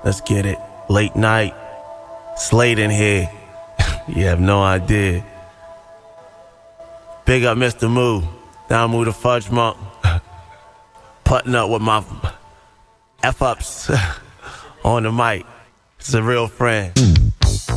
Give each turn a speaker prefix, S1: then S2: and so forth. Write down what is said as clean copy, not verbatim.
S1: Let's get it. Late night. Slade in here. You have no idea. Big up Mr. Moo. Down Moo the Fudge Monk. Putting up with my F-ups on the mic. It's a real friend.